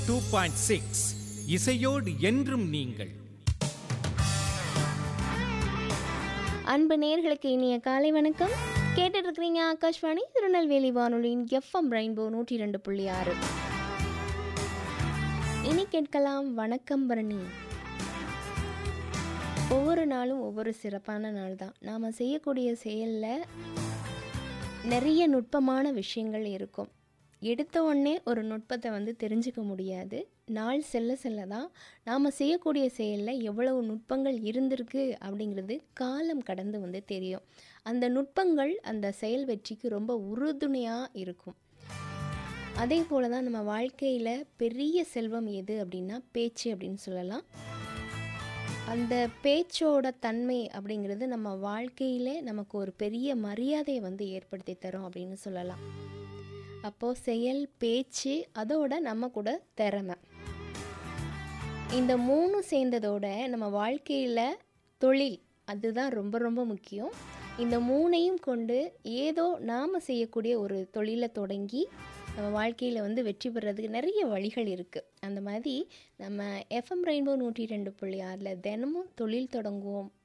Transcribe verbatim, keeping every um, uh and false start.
Two point six இசையோடு என்றும் நீங்கள். அன்பு நேயர்களுக்கு இனிய காலை வணக்கம். கேட்டுட்டு இருக்கிறீங்க ஆகாஷ்வாணி திருநெல்வேலி வானொலியின் எஃப்எம் ரெயின்போ நூற்றி ரெண்டு புள்ளி ஆறு. இனி கேட்கலாம் வணக்கம் பரணி. ஒவ்வொரு நாளும் ஒவ்வொரு சிறப்பான நாள் தான். நாம் செய்யக்கூடிய செயலில் நிறைய நுட்பமான விஷயங்கள் இருக்கும். எடுத்த உடனே ஒரு நுட்பத்தை வந்து தெரிஞ்சுக்க முடியாது. நாள் செல்ல செல்ல தான் நாம் செய்யக்கூடிய செயலில் எவ்வளவு நுட்பங்கள் இருந்திருக்கு அப்படிங்கிறது காலம் கடந்து வந்து தெரியும். அந்த நுட்பங்கள் அந்த செயல் வெற்றிக்கு ரொம்ப உறுதுணையாக இருக்கும். அதே போல தான் நம்ம வாழ்க்கையில் பெரிய செல்வம் எது அப்படின்னா பேச்சு அப்படின்னு சொல்லலாம். அந்த பேச்சோட தன்மை அப்படிங்கிறது நம்ம வாழ்க்கையில் நமக்கு ஒரு பெரிய மரியாதையை வந்து ஏற்படுத்தி தரும் அப்படின்னு சொல்லலாம். அப்போது செயல், பேச்சு, அதோட நம்ம கூட திறமை, இந்த மூணும் சேர்ந்ததோட நம்ம வாழ்க்கையில் தொழில், அதுதான் ரொம்ப ரொம்ப முக்கியம். இந்த மூணையும் கொண்டு ஏதோ நாம் செய்யக்கூடிய ஒரு தொழிலை தொடங்கி நம்ம வாழ்க்கையில் வந்து வெற்றி பெறதுக்கு நிறைய வழிகள் இருக்குது. அந்த மாதிரி நம்ம எஃப்எம் ரெயின்போ நூற்றி ரெண்டு புள்ளி ஆறில் தினமும் தொழில் தொடங்குவோம்,